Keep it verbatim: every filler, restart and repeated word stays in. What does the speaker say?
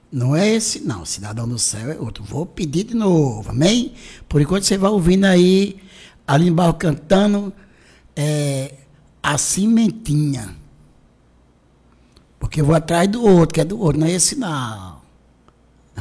Não é esse, não. Cidadão do Céu é outro. Vou pedir de novo, amém? Por enquanto você vai ouvindo aí, Aline Barro cantando é, A Cimentinha. Porque eu vou atrás do outro, que é do outro, não é esse não.